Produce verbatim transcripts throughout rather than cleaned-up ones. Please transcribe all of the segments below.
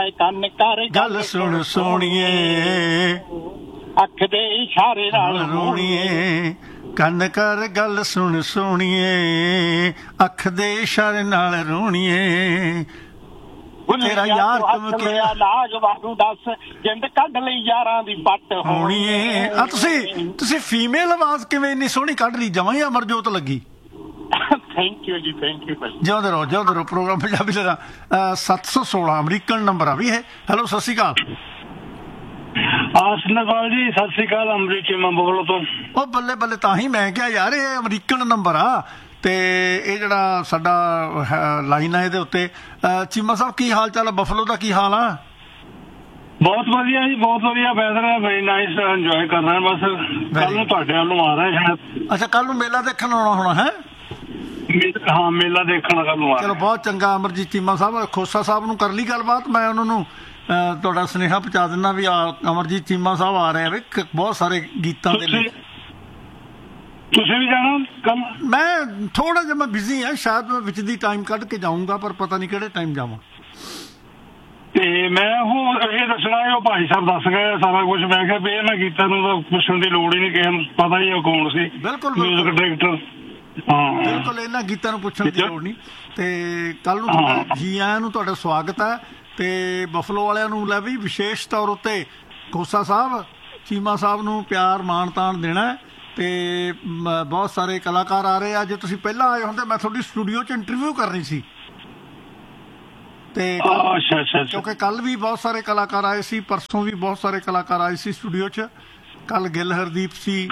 ਹੈ ਕੰਨ ਕਰ ਗੱਲ ਸੁਣ ਸੋਹਣੀਏ, ਅੱਖ ਦੇ ਇਸ਼ਾਰੇ ਨਾਲ ਰੋਣੀਏ, ਕੰਨ ਕਰ ਗੱਲ ਸੁਣ ਸੋਹਣੀਏ, ਅੱਖ ਦੇ ਇਸ਼ਾਰੇ ਨਾਲ ਰੋਣੀਏ, ਤੇਰਾ ਯਾਰ ਤੁਮ ਕਿਹਾ ਲਾਗ ਵਾਂਗੂ ਦੱਸ ਜਿੰਦ ਕੱਢ ਲਈ ਯਾਰਾਂ ਦੀ ਪੱਟ ਹੋਣੀਏ। ਆ ਤੁਸੀਂ ਤੁਸੀਂ ਫੀਮੇਲ ਆਵਾਜ਼ ਕਿਵੇਂ ਇੰਨੀ ਸੋਹਣੀ ਕੱਢ ਲਈ, ਜਮਾਂ ਹੀ ਅਮਰਜੋਤ ਲੱਗੀ। ਥੈਂਕ ਯੂ ਜੀ, ਥੈਂਕ ਯੂ। ਜਿਉਂਦੇ ਰਹੋ ਜਿਉਂਦੇ ਰਹੋ। ਪ੍ਰੋਗਰਾਮ ਪੰਜਾਬੀ ਦਾ ਸੱਤ ਸੌ ਸੋਲਾਂ ਅਮਰੀਕਨ ਨੰਬਰ ਆ ਵੀ ਇਹ। ਹੈਲੋ ਸਤਿ ਸ਼੍ਰੀ ਅਕਾਲ। ਆਸਨਵਾਲ ਜੀ ਸਤਿ ਸ਼੍ਰੀ ਅਕਾਲ, ਅੰਮ੍ਰਿਤ ਚੀਮਾ ਬੋਲੋ ਤੋਂ। ਉਹ ਬੱਲੇ ਬੱਲੇ, ਤਾਂ ਹੀ ਮੈਂ ਕਿਹਾ ਯਾਰ ਇਹ ਅਮਰੀਕਨ ਨੰਬਰ ਆ। ਤੇ ਇਹ ਜਿਹੜਾ ਸਾਡਾ ਲਾਈਨ ਆ ਇਹਦੇ ਉੱਤੇ ਚੀਮਾ ਸਾਹਿਬ ਕੀ ਹਾਲ ਚਾਲ ਆ? ਬਫਲੋ ਦਾ ਕੀ ਹਾਲ ਆ? ਬਹੁਤ ਵਧੀਆ ਜੀ, ਬਹੁਤ ਵਧੀਆ ਵੈਦਰ ਹੈ, ਵੈਰੀ ਨਾਈਸ, ਇੰਜੋਏ ਕਰ ਰਹੇ ਬਸ। ਕੱਲ ਨੂੰ ਤੁਹਾਡੇ ਵੱਲੋਂ ਆ ਰਹੇ ਸ਼ਾਇਦ। ਅੱਛਾ, ਕੱਲ ਨੂੰ ਮੇਲਾ ਦੇਖਣ ਆਉਣਾ ਹੋਣਾ ਹੈ? ਹਾਂ, ਮੇਲਾ ਦੇਖਣ ਕੱਲ ਨੂੰ ਆ। ਚਲੋ ਬਹੁਤ ਚੰਗਾ। ਅਮਰਜੀਤ ਚੀਮਾ ਸਾਹਿਬ ਖੋਸਾ ਸਾਹਿਬ ਨੂੰ ਕਰ ਲਈ ਗੱਲਬਾਤ, ਮੈਂ ਉਹਨਾਂ ਨੂੰ ਤੁਹਾਡਾ ਸੁਨੇਹਾ ਪਹੁੰਚਾ ਦਿੰਦਾ ਵੀ ਆ ਅਮਰਜੀਤ ਚੀਮਾ ਸਾਹਿਬ ਆ ਰਹੇ ਆ ਵੀ ਬਹੁਤ ਸਾਰੇ ਗੀਤਾਂ ਦੇ ਲਈ। ਤੁਸੀਂ ਵੀ ਜਾਣਾ ਕੱਲ? ਮੈਂ ਥੋੜਾ ਜਿਹਾ ਮੈਂ ਬਿਜ਼ੀ ਹਾਂ, ਸ਼ਾਇਦ ਮੈਂ ਵਿੱਚ ਦੀ ਟਾਈਮ ਕੱਢ ਕੇ ਜਾਊਂਗਾ, ਪਰ ਪਤਾ ਨਹੀਂ ਕਿਹੜੇ ਟਾਈਮ ਜਾਵਾਂ। ਤੇ ਮੈਂ ਉਹ ਇਹ ਦੱਸਣਾ, ਉਹ ਭਾਈ ਸਾਹਿਬ ਦੱਸ ਗਏ ਸਾਰਾ ਕੁਝ। ਮੈਂ ਕਿਹਾ ਵੀ ਇਹਨਾਂ ਗੀਤਾਂ ਨੂੰ ਤਾਂ ਪੁੱਛਣ ਦੀ ਲੋੜ ਹੀ ਨਹੀਂ, ਕਿਸੇ ਨੂੰ ਪਤਾ ਹੀ ਉਹ ਕੌਣ ਸੀ। ਬਿਲਕੁਲ ਮਿਊਜ਼ਿਕ ਡਾਇਰੈਕਟਰ। ਹਾਂ ਬਿਲਕੁਲ, ਇਹਨਾਂ ਗੀਤਾਂ ਨੂੰ ਪੁੱਛਣ ਦੀ ਲੋੜ ਨਹੀਂ। ਤੇ ਕੱਲ ਨੂੰ ਜੀ ਆਇਆਂ ਨੂੰ, ਤੁਹਾਡਾ ਸਵਾਗਤ ਹੈ। ਤੇ ਬਫਲੋ ਵਾਲਿਆਂ ਨੂੰ ਲੈ ਵੀ ਵਿਸ਼ੇਸ਼ ਤੌਰ ਉੱਤੇ ਖੋਸਾ ਸਾਹਿਬ ਚੀਮਾ ਸਾਹਿਬ ਨੂੰ ਪਿਆਰ ਮਾਣ ਤਾਣ ਦੇਣਾ। ਤੇ ਬਹੁਤ ਸਾਰੇ ਕਲਾਕਾਰ ਆ ਰਹੇ ਆ। ਜੇ ਤੁਸੀਂ ਪਹਿਲਾਂ ਆਏ ਹੁੰਦੇ ਮੈਂ ਤੁਹਾਡੀ ਸਟੂਡੀਓ 'ਚ ਇੰਟਰਵਿਊ ਕਰਨੀ ਸੀ। ਤੇ ਕਿਉਂਕਿ ਕੱਲ ਵੀ ਬਹੁਤ ਸਾਰੇ ਕਲਾਕਾਰ ਆਏ ਸੀ, ਪਰਸੋਂ ਵੀ ਬਹੁਤ ਸਾਰੇ ਕਲਾਕਾਰ ਆਏ ਸੀ ਸਟੂਡੀਓ 'ਚ। ਕੱਲ ਗਿੱਲ ਹਰਦੀਪ ਸੀ।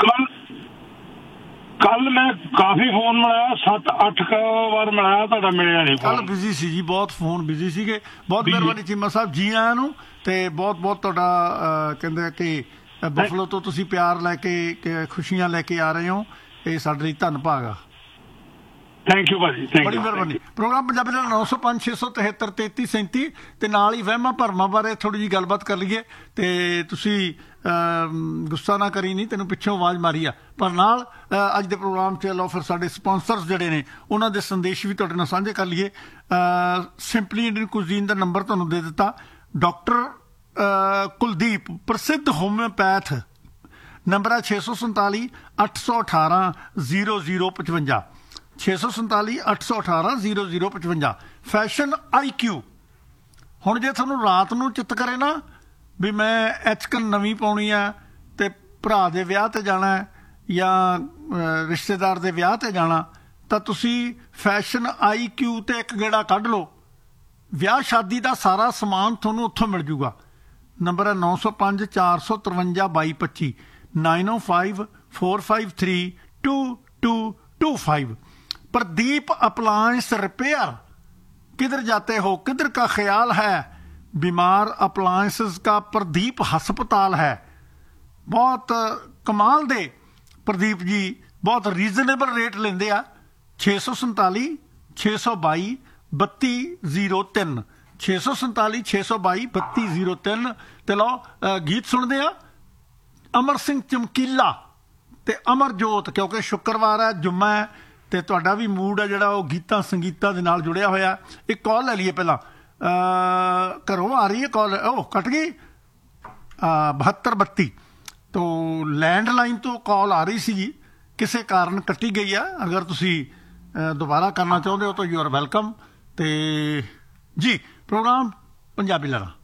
ਕੱਲ ਮੈਂ ਕਾਫੀ ਫੋਨ ਮਿਲਾਇਆ, ਸੱਤ ਅੱਠ ਵਾਰ ਮਿਲਾਇਆ, ਤੁਹਾਡਾ ਮਿਲਿਆ ਨਹੀਂ। ਕੱਲ ਬਿਜ਼ੀ ਸੀ ਜੀ, ਬਹੁਤ ਫੋਨ ਬਿਜ਼ੀ ਸੀਗੇ। ਬਹੁਤ ਮਿਹਰਬਾਨੀ ਚੀਮਾ ਸਾਹਿਬ, ਜੀ ਆਇਆਂ ਨੂੰ। ਤੇ ਬਹੁਤ ਬਹੁਤ ਤੁਹਾਡਾ ਕਹਿੰਦੇ ਕਿ ਬਫਲੋ ਤੋਂ ਤੁਸੀਂ ਪਿਆਰ ਲੈ ਕੇ, ਖੁਸ਼ੀਆਂ ਲੈ ਕੇ ਆ ਰਹੇ ਹੋ, ਇਹ ਸਾਡੇ ਲਈ ਧੰਨ ਭਾਗ ਆ। ਥੈਂਕ ਯੂ ਭਾਜੀ, ਬੜੀ ਮਿਹਰਬਾਨੀ। ਪ੍ਰੋਗਰਾਮ ਪੰਜਾਬੀ ਦਾ ਨੌ ਸੌ ਪੰਜ ਛੇ ਸੌ ਤਿਹੱਤਰ ਤੇਤੀ ਸੈਂਤੀ। ਤੇ ਨਾਲ ਹੀ ਵਹਿਮਾਂ ਭਰਮਾਂ ਬਾਰੇ ਥੋੜ੍ਹੀ ਜਿਹੀ ਗੱਲਬਾਤ ਕਰ ਲਈਏ। ਤੇ ਤੁਸੀਂ ਗੁੱਸਾ ਨਾ ਕਰੀ, ਨਹੀਂ ਤੈਨੂੰ ਪਿੱਛੋਂ ਆਵਾਜ਼ ਮਾਰੀ ਆ, ਪਰ ਨਾਲ ਅੱਜ ਦੇ ਪ੍ਰੋਗਰਾਮ 'ਚ ਲਓ ਫਿਰ ਸਾਡੇ ਸਪਾਂਸਰਸ ਜਿਹੜੇ ਨੇ ਉਹਨਾਂ ਦੇ ਸੰਦੇਸ਼ ਵੀ ਤੁਹਾਡੇ ਨਾਲ ਸਾਂਝੇ ਕਰ ਲਈਏ। ਸਿੰਪਲੀ ਇੰਡੀਅਨ ਕੁਜ਼ੀਨ ਦਾ ਨੰਬਰ ਤੁਹਾਨੂੰ ਦੇ ਦਿੱਤਾ। ਡਾਕਟਰ ਕੁਲਦੀਪ ਪ੍ਰਸਿੱਧ ਹੋਮਿਓਪੈਥ, ਨੰਬਰ ਹੈ ਛੇ ਸੌ ਸੰਤਾਲੀ ਅੱਠ ਸੌ ਅਠਾਰਾਂ ਜ਼ੀਰੋ ਜ਼ੀਰੋ ਪਚਵੰਜਾ, ਛੇ ਸੌ ਸੰਤਾਲੀ ਅੱਠ ਸੌ ਅਠਾਰਾਂ ਜ਼ੀਰੋ ਜ਼ੀਰੋ ਪਚਵੰਜਾ। ਫੈਸ਼ਨ ਆਈ ਕਿਊ। ਹੁਣ ਜੇ ਤੁਹਾਨੂੰ ਰਾਤ ਨੂੰ ਚਿੱਤ ਕਰੇ ਨਾ ਵੀ ਮੈਂ ਐਚਕਨ ਨਵੀਂ ਪਾਉਣੀ ਆ ਤੇ ਭਰਾ ਦੇ ਵਿਆਹ 'ਤੇ ਜਾਣਾ ਜਾਂ ਰਿਸ਼ਤੇਦਾਰ ਦੇ ਵਿਆਹ 'ਤੇ ਜਾਣਾ, ਤਾਂ ਤੁਸੀਂ ਫੈਸ਼ਨ ਆਈ ਕਿਊ 'ਤੇ ਇੱਕ ਗੇੜਾ ਕੱਢ ਲਓ। ਵਿਆਹ ਸ਼ਾਦੀ ਦਾ ਸਾਰਾ ਸਮਾਨ ਤੁਹਾਨੂੰ ਉੱਥੋਂ ਮਿਲ ਜੂਗਾ। ਨੰਬਰ ਹੈ ਨੌ ਸੌ ਪੰਜ ਚਾਰ ਸੌ ਤਰਵੰਜਾ ਬਾਈ ਪੱਚੀ, nine O five four five three two to to five. Pradeep appliance repair, किधर जाते हो किधर का ख्याल है, बीमार अप्लायंसेस का प्रदीप हस्पताल है। बहुत कमाल दे प्रदीप जी, बहुत रीजनेबल रेट लेंदे आ। छे सौ संताली छे सौ बाई बत्ती जीरो तीन, छे सौ संताली छे सौ बाई बत्ती जीरो तीन। ते लो गीत सुनते हैं अमर सिंह चमकीला ते अमरजोत, क्योंकि शुक्रवार है, जुम्मा है, तो तुहाडा भी मूड है जिहड़ा वो गीतां संगीतां दे नाल जुड़िया होया। एक कॉल ले लीए पहला, घरों आ रही है कॉल, ओह कट गई बहत्तर बत्ती। तो लैंडलाइन तो कॉल आ रही सी, किसी कारण कट्टी गई है। अगर तुसी दोबारा करना चाहते हो तो यू आर वैलकम। तो जी प्रोग्राम पंजाबी लड़ा।